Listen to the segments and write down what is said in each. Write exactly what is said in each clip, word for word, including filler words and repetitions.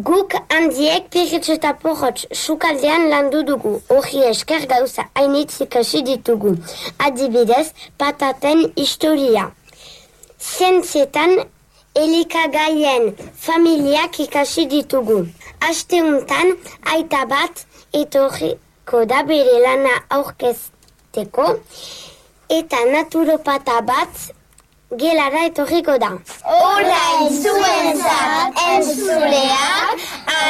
Guk handiek pirritx eta porrotx sukaldean landu dugu. Horri esker gauza hainitz ikasi ditugu. Adibidez, pataten historia. Zientzietan elikagaien familiak ikasi ditugu. Aste untan, aita bat etorriko da bere lana aurkezteko eta naturopata bat gelara etorriko da. Orain zuentzat entzuleak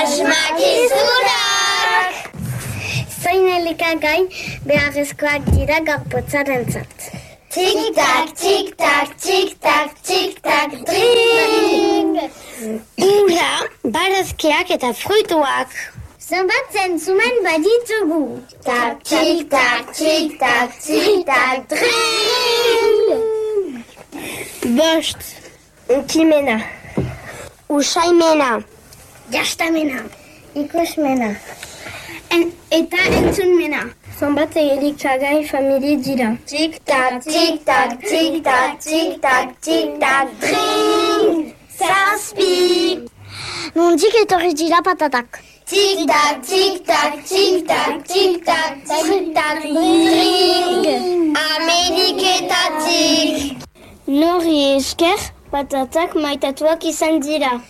asmakizunak! Zain elikagai beharrezkoak dira gorputzarentzat. Tik-tak, tik-tak, tik-tak, tik-tak, dring! Ura, barazkiak eta fruituak. Zenbat zentzumen baditugu. Tak, tik-tak, tik-tak, tik-tak, dring! Bost, ukimena, usaimena, Jastamena, ikusmena, en, eta entzunmena. Zonbat elikagai familie dira. Tik-tak, tik-tak, tik-tak, tik-tak, tik-tak, dring! Zazpi! Nondik etorri dira patatak. Tik-tak, tik-tak, tik-tak, tik-tak, tik-tak, dring! Ameriketatik! Nori esker, patatak maitatuak izan dira.